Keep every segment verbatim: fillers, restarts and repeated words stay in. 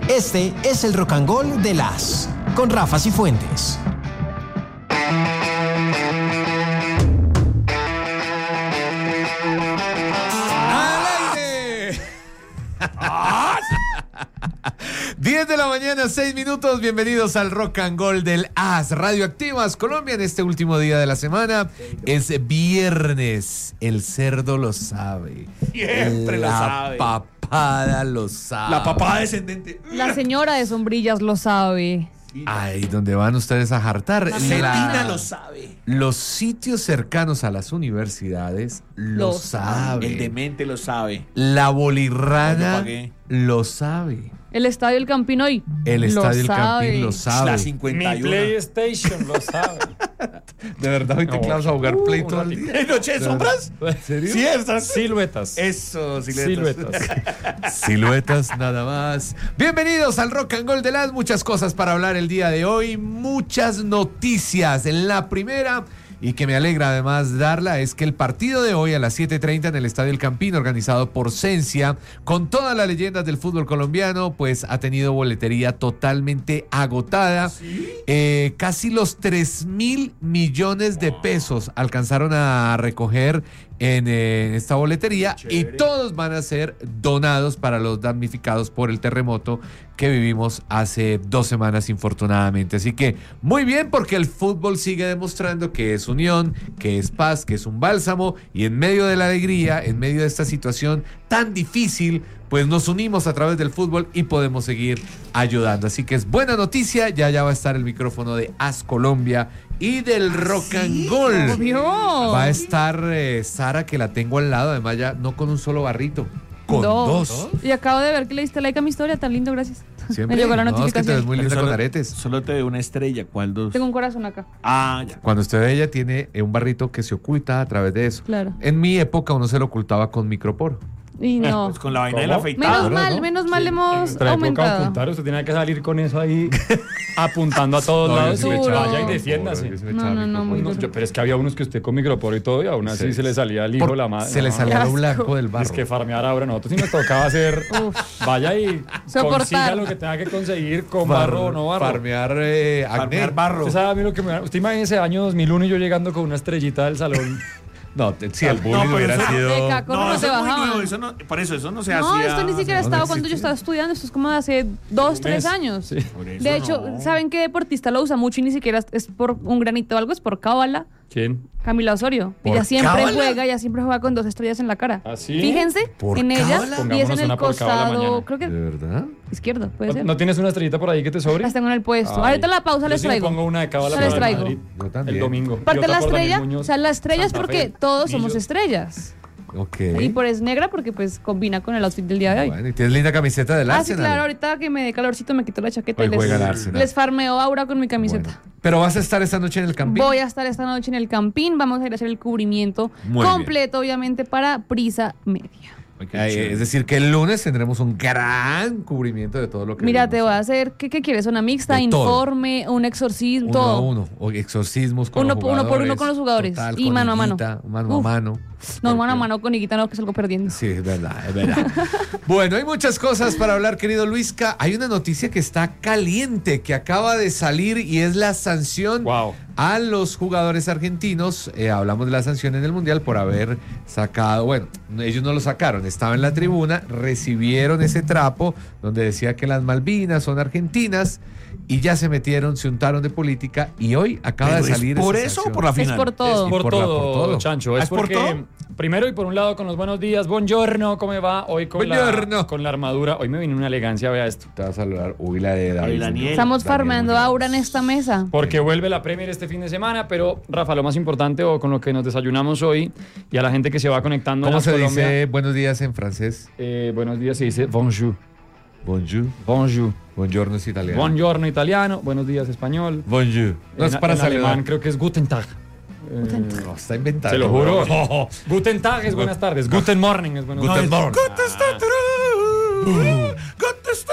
Este es el Rock and Roll de las con Rafa Cifuentes. ¡Al aire! diez de la mañana, seis minutos. Bienvenidos al Rock and Roll del A S Radioactivas Colombia en este último día de la semana. Es viernes. El cerdo lo sabe. Siempre lo sabe. La papada lo sabe. La papada descendente. La señora de sombrillas lo sabe. Ay, donde van ustedes a jartar. Cetina lo sabe. Los sitios cercanos a las universidades lo, Lo saben. El demente lo sabe. La Yo bolirrana pagué. lo sabe. El estadio El Campín hoy. El lo estadio El sabe. Campín lo sabe. La cincuenta y Mi uno. PlayStation lo sabe. De verdad, hoy te No, clavas a jugar uh, Play una todo el liga. día. ¿En Noche de Sombras? ¿En serio? Sí, estas. Siluetas. Eso, siluetas. Siluetas. Siluetas nada más. Bienvenidos al Rock and Roll de las muchas cosas para hablar el día de hoy. Muchas noticias. En la primera, y que me alegra además darla, es que el partido de hoy a las siete y treinta en el Estadio El Campín, organizado por Cencia, con todas las leyendas del fútbol colombiano, pues ha tenido boletería totalmente agotada. ¿Sí? Eh, casi los tres mil millones de pesos alcanzaron a recoger en eh, esta boletería y todos van a ser donados para los damnificados por el terremoto que vivimos hace dos semanas infortunadamente. Así que muy bien, porque el fútbol sigue demostrando que es unión, que es paz, que es un bálsamo, y en medio de la alegría, en medio de esta situación tan difícil, pues nos unimos a través del fútbol y podemos seguir ayudando. Así que es buena noticia, ya ya va a estar el micrófono de A S Colombia y del Rock and Roll. Obvio. Va a estar eh, Sara, que la tengo al lado, además ya no con un solo barrito, con dos. Dos. Y acabo de ver que le diste like a mi historia, tan lindo, gracias. Siempre. Me llegó la No, es que te notificación. ves muy linda con aretes. Solo te veo una estrella. ¿Cuál dos? Tengo un corazón acá. Ah, ya. Cuando usted ve, ella tiene eh, un barrito que se oculta a través de eso. Claro. En mi época uno se lo ocultaba con microporo. Y no. Pues con la vaina ¿Cómo? del afeitado. Menos mal, ¿no? menos mal Sí, hemos en nuestra época aumentado. ocultar, usted tenía que salir con eso ahí apuntando a todos No, lados. yo sí me Seguro. echaba Vaya y microporo, defiéndase. yo sí me No, echaba no, no, microporo. muy No, duro. yo- pero es que había unos que usted con microporo y todo, y aún así Sí. se le salía el hijo Por- la madre. se le No, salía Qué lo asco. blanco del barro. Es que farmear ahora nosotros sí nos tocaba hacer. Uf. Vaya y Soportar. consiga lo que tenga que conseguir con Far- barro o no barro. Farmear eh, acné. Farmear barro. Usted sabe a mí lo que me... Usted imagínese año dos mil uno y yo llegando con una estrellita del salón. No, te- si el No, bullying pero hubiera eso- sido... De caco. ¿Cómo no eso te es muy bajaban? nuevo. Eso no, por eso, eso no se No, hacía. esto ni siquiera no, estaba no cuando yo existía. estaba estudiando. Esto es como de hace dos, Un tres mes. años. Sí. Por eso De hecho, no. ¿saben qué deportista lo usa mucho y ni siquiera es por un granito o algo? Es por cábala. ¿Quién? Camila Osorio. ¿Por Ella siempre cábala? juega, ella siempre juega con dos estrellas en la cara. ¿Ah, sí? Fíjense ¿Por en ella cábala? y es en Pongámonos el una por cábala costado, mañana. creo ¿De que verdad? izquierdo, puede ¿No, ser. ¿No tienes una estrellita por ahí que te sobre? Las tengo en el puesto. Ay. Ahorita la pausa Yo les sí me traigo. pongo una de cábala Ya les para el traigo. Madrid Yo también. el domingo. Aparte Y otra la por Daniel estrella, Muñoz, o sea, la estrella es Santa porque Fe, todos somos Millos. estrellas. Ok. Y por es negra porque pues combina con el outfit del día de hoy. Bueno, y tienes linda camiseta del Ah, sí, Arsenal. claro, ahorita que me dé calorcito me quito la chaqueta Hoy y les, juega el Arsenal. les farmeo aura con mi camiseta. Bueno. Pero vas a estar esta noche en el Campín. Voy a estar esta noche en el Campín, vamos a ir a hacer el cubrimiento Muy completo, obviamente, para Prisa Media. Eh, es decir, que el lunes tendremos un gran cubrimiento de todo lo que Mira, te vimos. voy a hacer, ¿qué, qué quieres? ¿Una mixta, De todo. informe, un exorcismo, Uno todo? a uno, o exorcismos con Uno los por- uno por uno jugadores, con los jugadores. total, Y con mano a mano. Higuita, mano Uf. a mano. No, mano a Porque- mano con Higuita, no, que salgo perdiendo. Sí, es verdad, es verdad. Bueno, hay muchas cosas para hablar, querido Luisca. Hay una noticia que está caliente, que acaba de salir, y es la sanción Wow. a los jugadores argentinos. Eh, hablamos de la sanción en el Mundial por haber sacado, bueno, ellos no lo sacaron, estaba en la tribuna, recibieron ese trapo donde decía que las Malvinas son argentinas, y ya se metieron, se untaron de política, y hoy acaba ¿Pero de es salir por esa eso o sanción. por la Es final? por todo. Y Por, por la- todo, por todo. Chancho. ¿Es Es por porque, todo? primero y por un lado, con los buenos días, buongiorno, ¿cómo me va? Hoy con, Buongiorno. la, con la armadura. Hoy me vine una elegancia, vea esto. Te va a saludar, uy, la de David. Ay, Daniel. Estamos Daniel farmeando Muñoz. aura en esta mesa. Porque vuelve la Premier este fin de semana, pero Rafa, lo más importante, o con lo que nos desayunamos hoy, y a la gente que se va conectando ¿Cómo en se Colombia, dice buenos días en francés? eh, buenos días se dice bonjour. Bonjour. Bonjour. Buongiorno es italiano. Buongiorno italiano, buenos días español. Bonjour. No es En- para en saludar. alemán creo que es Guten Tag. Guten Eh, No, está inventando. Se lo juro. No. Guten Tag es buenas tardes. Guten Morning es buenas Guten tardes. Morgen. Guten Tag. Guten Tag.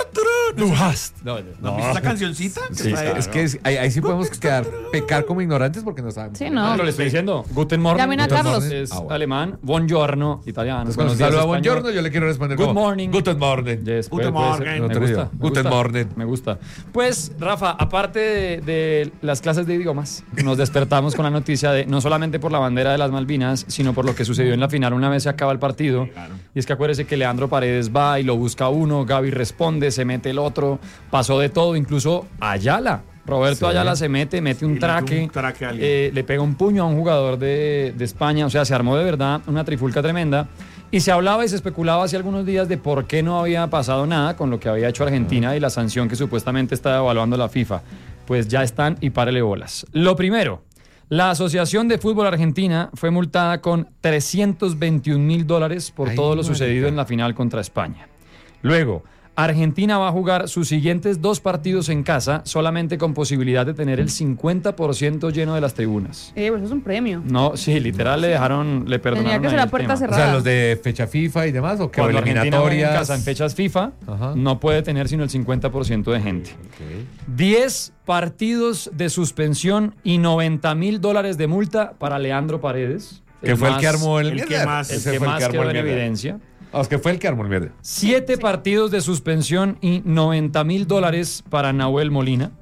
no, hast. no, ¿no viste esa cancioncita? Sí, Está- es que es- ahí, ahí sí podemos quedar, pecar como ignorantes porque no sabemos. Sí, no. No, lo le estoy diciendo. Guten Morgen. Llamen a Guten Carlos. Morgen Es Ah, bueno. alemán. Buongiorno, italiano. Entonces, cuando Buenos días, saluda español. buongiorno, yo le quiero responder Good como, morning. Guten Morning. Yes, puede- Guten puede ser. Morgen. Me Otro gusta, día. me Guten gusta. Morgen. Me gusta. Pues, Rafa, aparte de, de las clases de idiomas, nos despertamos con la noticia de no solamente por la bandera de las Malvinas, sino por lo que sucedió en la final una vez se acaba el partido. Y es que acuérdese que Leandro Paredes va y lo busca uno, Gaby responde, se mete el otro, pasó de todo, incluso Ayala. Roberto Sí. Ayala se mete, mete un le metió traque, un traque a alguien. eh, le pega un puño a un jugador de, de España, o sea, se armó de verdad una trifulca tremenda. Y se hablaba y se especulaba hace algunos días de por qué no había pasado nada con lo que había hecho Argentina y la sanción que supuestamente está evaluando la FIFA. Pues ya están y párele bolas. Lo primero, la Asociación de Fútbol Argentina fue multada con trescientos veintiún mil dólares por Ay, todo lo marica. sucedido en la final contra España. Luego, Argentina va a jugar sus siguientes dos partidos en casa solamente con posibilidad de tener el cincuenta por ciento lleno de las tribunas. Eh, pues eso es un premio. No, sí, literal le dejaron, le perdonaron. Tenía que ahí ser a el puerta tema. O cerrada. sea, los de fecha FIFA y demás, o que Cuando Argentina juega en eliminatorias. casa en fechas FIFA, Ajá. no puede tener sino el cincuenta por ciento de gente. Ok. diez partidos de suspensión y noventa mil dólares de multa para Leandro Paredes. Que fue el más- que armó el, el que mierda. más- el Ese que fue más armó quedó el en mierda. evidencia. Ah, es que fue el que armó el mierda. Siete partidos de suspensión y noventa mil dólares para Nahuel Molina.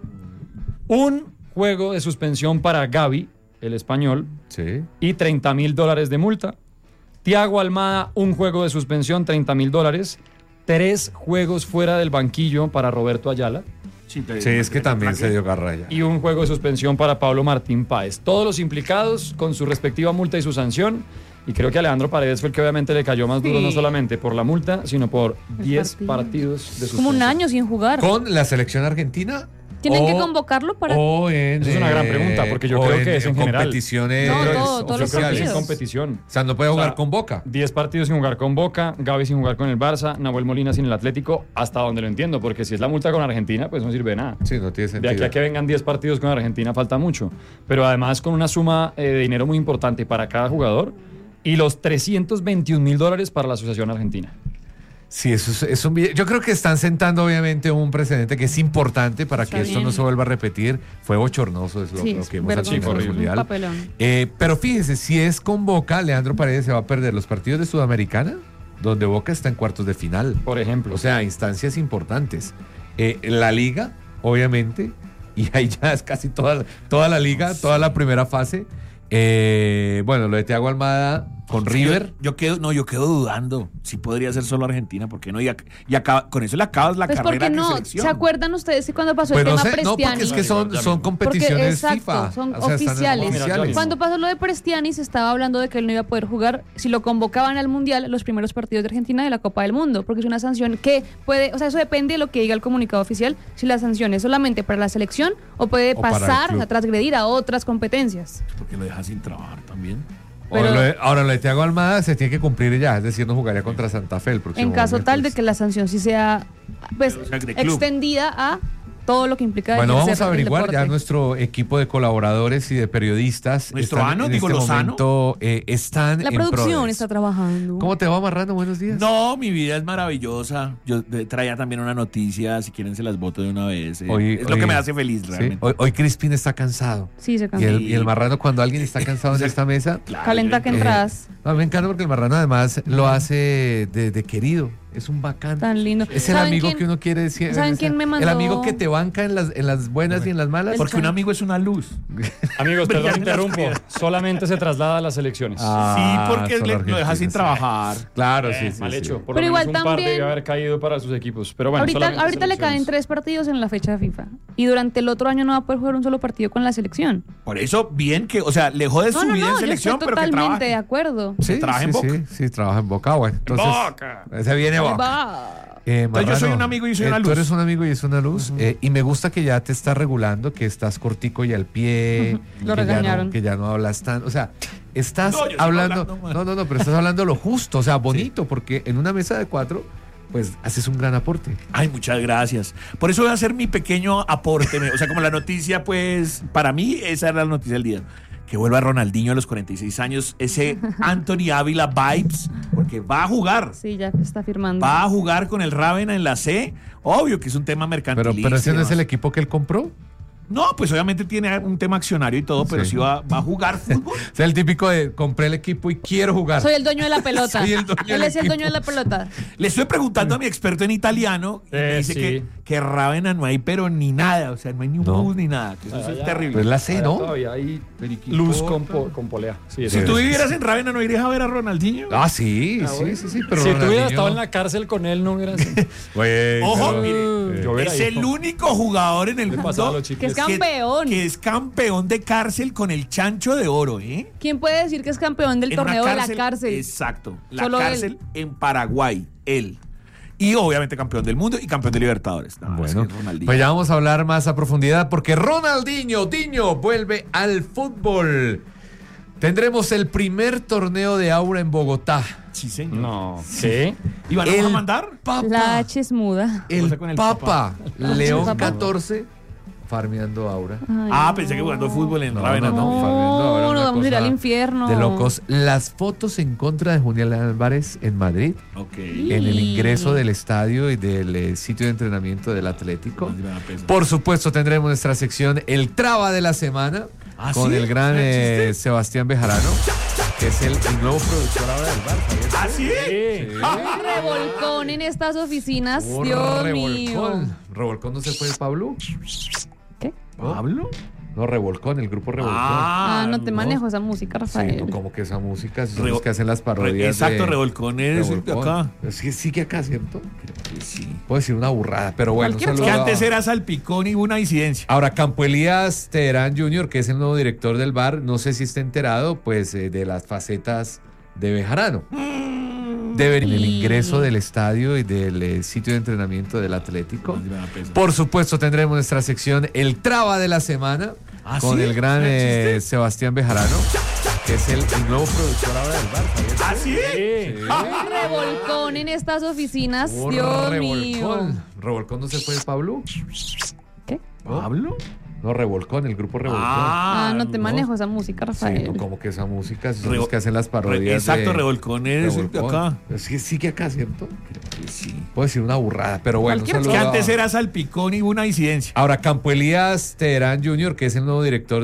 Un juego de suspensión para Gaby, el español, Sí. y treinta mil dólares de multa. Tiago Almada, un juego de suspensión, treinta mil dólares. Tres juegos fuera del banquillo para Roberto Ayala. Sí, te- Sí, es que también se dio garra ya. Y un juego de suspensión para Pablo Martín Páez. Todos los implicados con su respectiva multa y su sanción. Y creo que Alejandro Paredes fue el que obviamente le cayó más duro, Sí. no solamente por la multa, sino por El diez partido. partidos de suspensión. Como un año sin jugar. ¿Con la selección argentina? Tienen que o- convocarlo para... O en, Esa es una gran pregunta, porque yo o creo que es en general. competiciones No, todo, todos los Yo creo que es en oficiales. partidos. competición. O sea, no puede jugar O sea, con Boca. diez partidos sin jugar con Boca, Gaby sin jugar con el Barça, Nahuel Molina sin el Atlético, hasta donde lo entiendo, porque si es la multa con Argentina, pues no sirve de nada. Sí, no tiene De sentido. aquí a que vengan diez partidos con Argentina falta mucho. Pero además con una suma eh, de dinero muy importante para cada jugador y los trescientos veintiún mil dólares para la Asociación Argentina. Sí, eso es, es un video- Yo creo que están sentando obviamente un precedente que es importante para Está que esto bien. no se vuelva a repetir. Fue bochornoso es lo, Sí, lo es que hemos vergonzoso, hecho en el horrible. Mundial. Un papelón. Eh, pero fíjese, si es con Boca, Leandro Paredes se va a perder los partidos de Sudamericana, donde Boca está en cuartos de final. Por ejemplo. O sea, instancias importantes. Eh, la liga, obviamente, y ahí ya es casi toda, toda la liga, toda la primera fase. Eh, bueno, lo de Thiago Almada con River. Yo, yo quedo, no, yo quedo dudando si podría ser solo Argentina, porque no, y, ac- y acaba- con eso le acabas la Pues carrera porque de no, selección. ¿se acuerdan ustedes que cuando pasó Pues el no tema sé, no, Prestiani? porque es que son, Ya son mismo. competiciones Porque, FIFA. exacto, son O sea, están oficiales. oficiales. Cuando pasó lo de Prestiani se estaba hablando de que él no iba a poder jugar si lo convocaban al Mundial los primeros partidos de Argentina de la Copa del Mundo, porque es una sanción que puede, o sea, eso depende de lo que diga el comunicado oficial, si la sanción es solamente para la selección o puede O para el pasar, club. o sea, transgredir a otras competencias. Porque lo dejas sin trabajar también. Ahora, Pero- lo de, ahora lo de Thiago Almada se tiene que cumplir ya, es decir, no jugaría contra Santa Fe el próximo En caso tal de miércoles. que la sanción sí sea pues O sea, de club. extendida a todo lo que implica Bueno, ejercer vamos a el averiguar ya deporte. nuestro equipo de colaboradores y de periodistas. Nuestro están ano, en digo, este Lozano. momento, eh, están La en producción Prodes. está trabajando. ¿Cómo te va, Marrano? Buenos días. No, mi vida es maravillosa. Yo de- traía también una noticia, si quieren se las voto de una vez. eh. Hoy- es lo hoy- que me hace feliz, Sí, realmente. Hoy, hoy Crispin está cansado. Sí, se Y cansó. el, y el Marrano, cuando alguien está cansado en esta mesa, Claro, Calenta yo- que eh, entras. no, me encanta porque el Marrano además lo hace de, de querido. Es un bacán. Tan lindo. Es el ¿Saben amigo quién- que uno quiere decir. ¿saben es quién el- me El mandó? amigo que te banca en las, en las buenas y en las malas. Porque un amigo es una luz. Amigos, perdón, Brillan las interrumpo. piedras. Solamente se traslada a las elecciones. Ah, sí, porque son le- lo dejas argentinos, sin sí. trabajar. Claro, Eh, sí, sí. mal sí. hecho. Por Pero lo menos igual un par también- debe haber caído para sus equipos. Pero bueno, ahorita solamente ahorita le caen selecciones. tres partidos en la fecha FIFA. Y durante el otro año no va a poder jugar un solo partido con la selección. Por eso, bien que, o sea, le jode No, su no, vida no, en yo selección, estoy pero que totalmente trabaje. de acuerdo. Sí, trabaja en sí, Boca. sí, sí, trabaja en Boca. Bueno, entonces, Boca. ese viene Boca. Va. Eh, Entonces, yo soy Marrano, un amigo y soy eh, una Tú luz. eres un amigo y es una luz. eh, y me gusta que ya te estás regulando, que estás cortico y al pie. Lo que ya no- regañaron. que ya no hablas tan. O sea, estás No, yo sigo hablando. hablando mal. no, no, no, pero estás hablando lo justo, o sea, bonito, porque en una mesa de cuatro, pues haces un gran aporte. Ay, muchas gracias. Por eso voy a hacer mi pequeño aporte. O sea, como la noticia, pues, para mí, esa era la noticia del día. Que vuelva Ronaldinho a los cuarenta y seis años, ese Anthony Ávila vibes, porque va a jugar. Sí, ya está firmando. Va a jugar con el Ravenna en la C. Obvio que es un tema Pero, mercantilista. pero ese y no es demás. el equipo que él compró. No, pues obviamente tiene un tema accionario y todo, pero Sí. sí va, va a jugar fútbol. O sea, el típico de compré el equipo y quiero jugar. Soy el dueño de la pelota. Soy el dueño Él del es el equipo. dueño de la pelota. Le estoy preguntando a mi experto en italiano y me Eh, dice sí. que, que Rávena no hay, pero ni nada. O sea, no hay ni un No. bus ni nada. Que eso, eso es Allá. terrible. Pues la C, Allá ¿no? Todavía hay Periquito. luz con, po- con polea. Sí, Si eso tú es. vivieras en Rávena, ¿no irías a ver a Ronaldinho? Ah, sí, Ah, sí, bueno. sí, sí. Pero si tú hubieras Ronaldinho- estado en la cárcel con él, no hubieras. Güey, Ojo, pero- mire, Yo hubiera es el ido. único jugador en el Le mundo pasaba los Que chicles. es campeón. que es campeón de cárcel con el chancho de oro, ¿eh? ¿Quién puede decir que es campeón del En una torneo de la cárcel? Exacto. La Solo cárcel en Paraguay, él. Y obviamente campeón del mundo y campeón de Libertadores. No, Bueno, es que Ronaldinho. pues ya vamos a hablar más a profundidad porque Ronaldinho, Diño, vuelve al fútbol. Tendremos el primer torneo de Aura en Bogotá. Sí, señor. No. ¿Sí? ¿Y van a El mandar? Papa, La H es muda. el, Cosa con el Papa, León Papa. catorce, farmeando Aura. Ay, Ah, pensé que jugando fútbol en No, Rávena. no, No, no, farmeando Aura, No, una nos vamos a ir cosa al infierno. De locos. Las fotos en contra de Julián Álvarez en Madrid, Ok. en el ingreso del estadio y del eh, sitio de entrenamiento del Atlético. Me da peso. Por supuesto, tendremos nuestra sección El Traba de la Semana ¿Ah, con sí? el gran ¿Ya eh, existe? Sebastián Bejarano, que es el, el nuevo productor ahora del bar. ¿sabías? ¿Ah, sí? Sí. Un revolcón en estas oficinas. Un Dios revolcón. mío. ¿Revolcón no se fue Pablo? ¿Qué? ¿Pablo? No, Revolcón, el grupo Revolcón. Ah, no te no. manejo esa música, Sí, Rafael. no, como que esa música, si son Revo- los que hacen las parodias. Re- exacto, de- Revolcón es el de Revolcón. acá. Es que sigue acá, ¿cierto? Sí. Puedo decir una burrada, pero bueno. un Cualquier saludo Que a- antes era Salpicón y hubo una incidencia. Ahora, Campo Elías Teherán junior, que es el nuevo director del bar, no sé si está enterado, pues, eh, de las facetas de Bejarano. Debe en el ingreso del estadio y del eh, sitio de entrenamiento del Atlético. Me da peso. Por supuesto, tendremos nuestra sección El Traba de la Semana ¿Ah, con sí? el gran ¿Ya eh, existe? Sebastián Bejarano, que es el, el nuevo productor ahora del bar. ¿sabías? ¿Ah, sí? Sí. Un revolcón en estas oficinas. Un Dios mío. Revolcón. ¿Revolcón no se fue Pablo? ¿Qué? ¿Pablo? No, Revolcón, el grupo Revolcón. Ah, no te no. manejo esa música, Sí, Rafael. no, como que esa música, si son Revo- los que hacen las parodias. Re- exacto, de- Revolcón es el de Revolcón. acá. Es que sigue acá, ¿cierto? Sí. Puedo decir una burrada, pero bueno. un Cualquier saludo Que a- antes era Salpicón y hubo una incidencia. Ahora, Campo Elías Teherán junior, que es el nuevo director